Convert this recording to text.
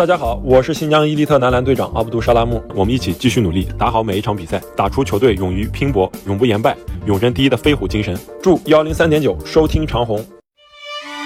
大家好，我是新疆伊利特男篮队长阿卜杜沙拉木，我们一起继续努力，打好每一场比赛，打出球队勇于拼搏、永不言败、永争第一的飞虎精神。祝103.9收听长虹。